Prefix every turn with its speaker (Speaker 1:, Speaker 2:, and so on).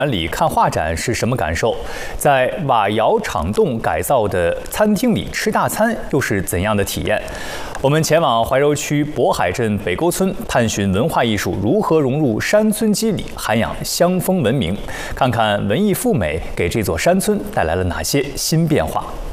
Speaker 1: 里看画展是什么感受？在瓦窑厂洞改造的餐厅里吃大餐又是怎样的体验？我们前往怀柔区渤海镇北沟村，探寻文化艺术如何融入山村肌理，涵养乡风文明，看看文艺复美给这座山村带来了哪些新变化。